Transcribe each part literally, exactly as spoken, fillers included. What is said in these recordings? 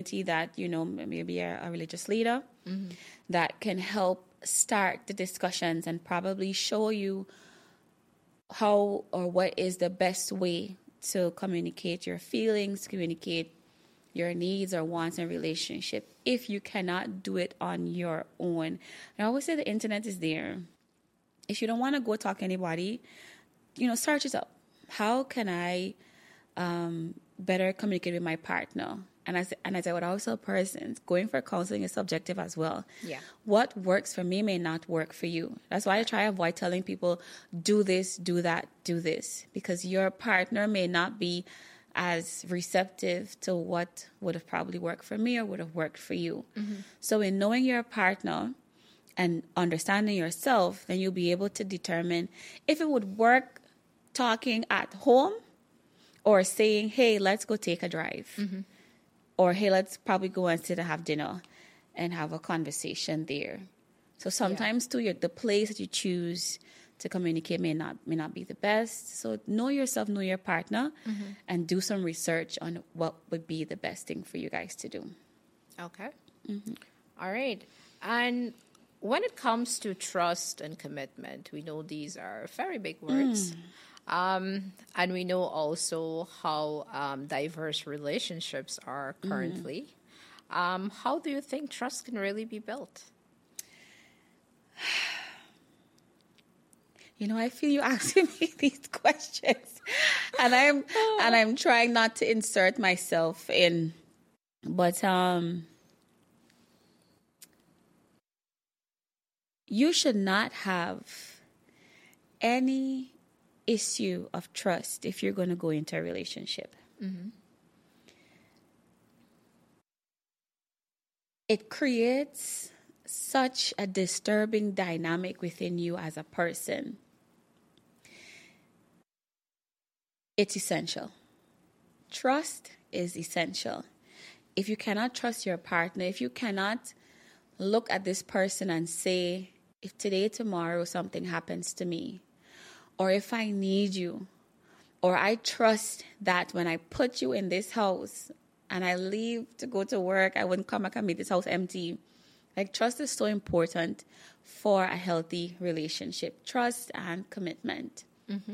community that, you know, maybe a, a religious leader mm-hmm. that can help start the discussions and probably show you how or what is the best way to communicate your feelings, communicate your needs or wants in a relationship if you cannot do it on your own. I always say the internet is there. If you don't want to go talk to anybody, you know, search it up. How can I um, better communicate with my partner? And as, and as I would always tell persons, going for counseling is subjective as well. Yeah. What works for me may not work for you. That's why I try to avoid telling people, do this, do that, do this. Because your partner may not be as receptive to what would have probably worked for me or would have worked for you. Mm-hmm. So in knowing your partner and understanding yourself, then you'll be able to determine if it would work talking at home or saying, hey, let's go take a drive. Mm-hmm. Or, hey, let's probably go and sit and have dinner and have a conversation there. So sometimes, yeah. too, your, the place that you choose to communicate may not may not be the best. So know yourself, know your partner, mm-hmm. and do some research on what would be the best thing for you guys to do. Okay. Mm-hmm. All right. And when it comes to trust and commitment, we know these are very big words. Mm. Um, and we know also how um, diverse relationships are currently. Mm. Um, how do you think trust can really be built? You know, I feel you asking me these questions, and I'm oh. and I'm trying not to insert myself in, but um, you should not have any issue of trust if you're going to go into a relationship. Mm-hmm. It creates such a disturbing dynamic within you as a person. It's essential. Trust is essential. If you cannot trust your partner, if you cannot look at this person and say, if today, tomorrow, something happens to me, or if I need you, or I trust that when I put you in this house and I leave to go to work, I wouldn't come back and meet this house empty. Like, trust is so important for a healthy relationship. Trust and commitment. Mm-hmm.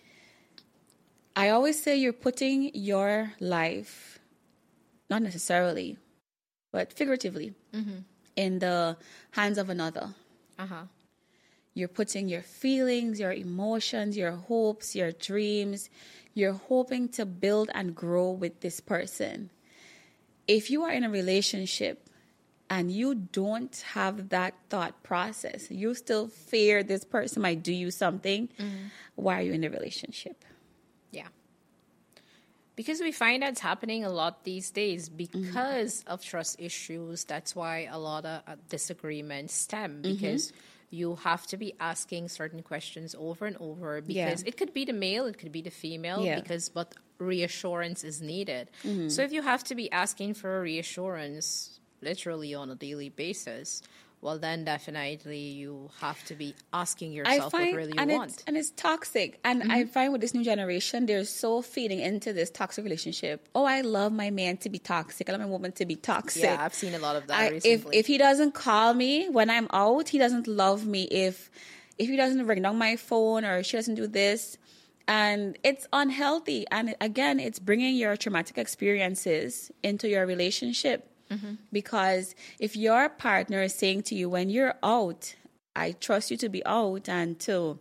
I always say you're putting your life, not necessarily, but figuratively, mm-hmm. in the hands of another. Uh-huh. You're putting your feelings, your emotions, your hopes, your dreams. You're hoping to build and grow with this person. If you are in a relationship and you don't have that thought process, you still fear this person might do you something, mm-hmm. why are you in a relationship? Yeah. Because we find that's happening a lot these days because mm-hmm. of trust issues. That's why a lot of uh, disagreements stem, because mm-hmm. you have to be asking certain questions over and over, because yeah. it could be the male, it could be the female, yeah. because but reassurance is needed. Mm-hmm. So if you have to be asking for reassurance literally on a daily basis, well, then definitely you have to be asking yourself find, what really you and want. It's, and it's toxic. And mm-hmm. I find with this new generation, they're so feeding into this toxic relationship. Oh, I love my man to be toxic. I love my woman to be toxic. Yeah, I've seen a lot of that I, recently. If, if he doesn't call me when I'm out, he doesn't love me. If, if he doesn't ring down my phone or she doesn't do this. And it's unhealthy. And again, it's bringing your traumatic experiences into your relationship. Mm-hmm. Because if your partner is saying to you when you're out, I trust you to be out and to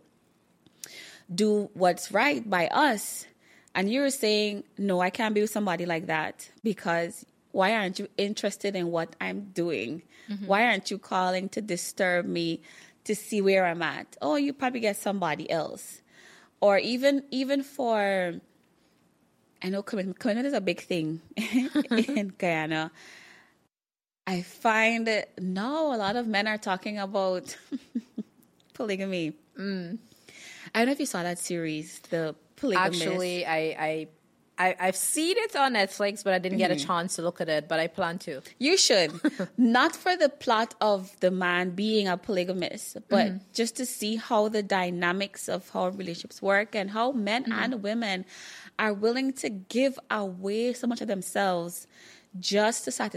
do what's right by us, and you're saying, no, I can't be with somebody like that, because why aren't you interested in what I'm doing? Mm-hmm. Why aren't you calling to disturb me to see where I'm at? Oh, you probably get somebody else. Or even even for, I know commitment, commitment is a big thing in Guyana. I find that now a lot of men are talking about polygamy. Mm. I don't know if you saw that series, The Polygamist. Actually, I, I, I, I've seen it on Netflix, but I didn't mm-hmm. get a chance to look at it, but I plan to. You should. Not for the plot of the man being a polygamist, but mm-hmm. just to see how the dynamics of how relationships work and how men mm-hmm. and women are willing to give away so much of themselves just to satisfy